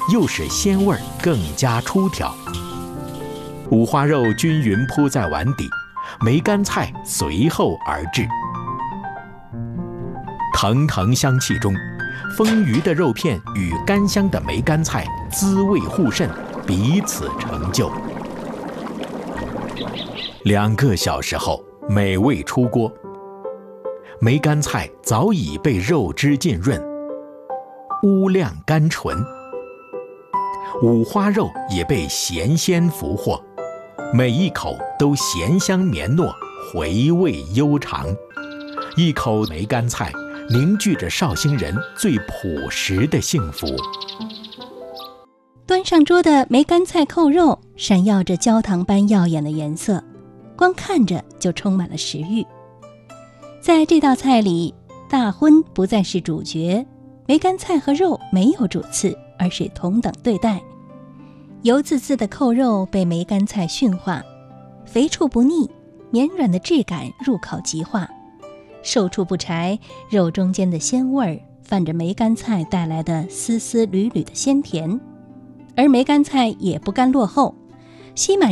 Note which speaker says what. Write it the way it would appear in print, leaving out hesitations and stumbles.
Speaker 1: 又使鲜味更加出挑。五花肉均匀铺在碗底，梅干菜随后而至。腾腾香气中，丰腴的肉片与甘香的梅干菜滋味互渗，彼此成就。2个小时后，美味出锅，梅干菜早已被肉汁浸润，乌亮甘醇，五花肉也被咸鲜俘获，每一口都咸香绵糯，回味悠长。一口梅干菜凝聚着绍兴人最朴实的幸福。
Speaker 2: 端上桌的梅干菜扣肉闪耀着焦糖般耀眼的颜色，光看着就充满了食欲。在这道菜里，大荤不再是主角，梅干菜和肉没有主次，而是同等对待。油滋滋的扣肉被梅干菜驯化，肥处不腻，绵软的质感入口即化，瘦处不柴，肉中间的鲜味泛着梅干菜带来的丝丝缕缕的鲜甜。而梅干菜也不甘落后，吸满